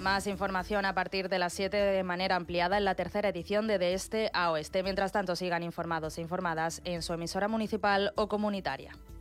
Más información a partir de las 7 de manera ampliada en la tercera edición de Este a Oeste. Mientras tanto, sigan informados e informadas en su emisora municipal o comunitaria.